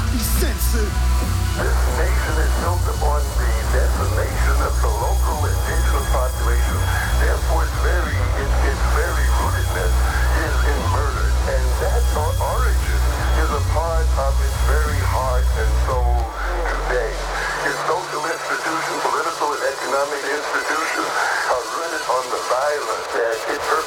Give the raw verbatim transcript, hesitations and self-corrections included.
be censored. This nation is built upon the decimation of the local indigenous population. Therefore, it's very, it, its very rootedness is in murder. And that or origin is a part of its very heart and soul today. Its social institutions, political and economic institutions are rooted on the violence that it